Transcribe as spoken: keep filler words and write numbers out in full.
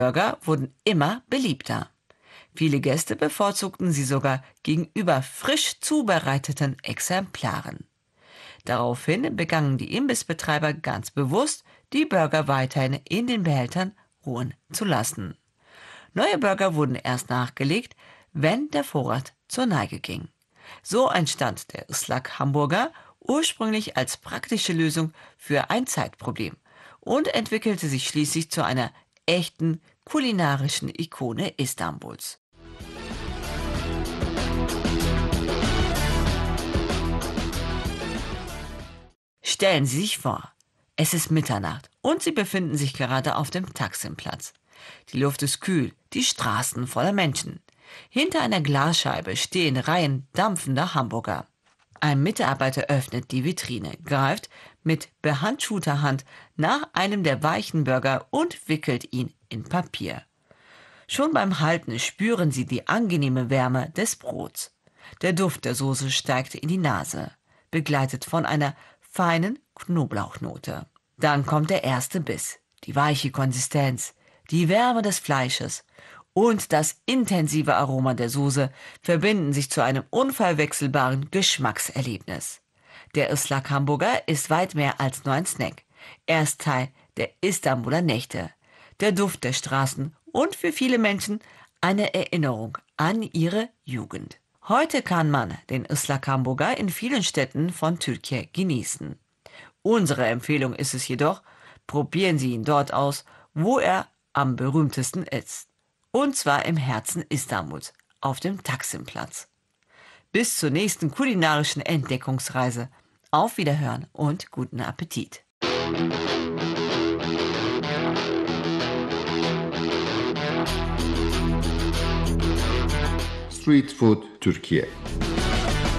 Burger wurden immer beliebter. Viele Gäste bevorzugten sie sogar gegenüber frisch zubereiteten Exemplaren. Daraufhin begannen die Imbissbetreiber ganz bewusst, die Burger weiterhin in den Behältern ruhen zu lassen. Neue Burger wurden erst nachgelegt, wenn der Vorrat zur Neige ging. So entstand der Islak Hamburger ursprünglich als praktische Lösung für ein Zeitproblem und entwickelte sich schließlich zu einer echten kulinarischen Ikone Istanbuls. Stellen Sie sich vor, es ist Mitternacht und Sie befinden sich gerade auf dem Taksimplatz. Die Luft ist kühl, die Straßen voller Menschen. Hinter einer Glasscheibe stehen Reihen dampfender Hamburger. Ein Mitarbeiter öffnet die Vitrine, greift mit behandschuhter Hand nach einem der weichen Burger und wickelt ihn in Papier. Schon beim Halten spüren Sie die angenehme Wärme des Brots. Der Duft der Soße steigt in die Nase, begleitet von einer feinen Knoblauchnote. Dann kommt der erste Biss, die weiche Konsistenz, die Wärme des Fleisches und das intensive Aroma der Soße verbinden sich zu einem unverwechselbaren Geschmackserlebnis. Der Islak Hamburger ist weit mehr als nur ein Snack. Er ist Teil der Istanbuler Nächte, der Duft der Straßen und für viele Menschen eine Erinnerung an ihre Jugend. Heute kann man den Islak Hamburger in vielen Städten von Türkei genießen. Unsere Empfehlung ist es jedoch, probieren Sie ihn dort aus, wo er am berühmtesten ist. Und zwar im Herzen Istanbuls, auf dem Taksimplatz. Bis zur nächsten kulinarischen Entdeckungsreise. Auf Wiederhören und guten Appetit. Street Food Türkiye.